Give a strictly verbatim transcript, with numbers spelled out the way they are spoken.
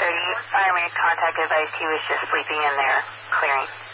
So you finally contacted advice he was just sleeping in there, clearing.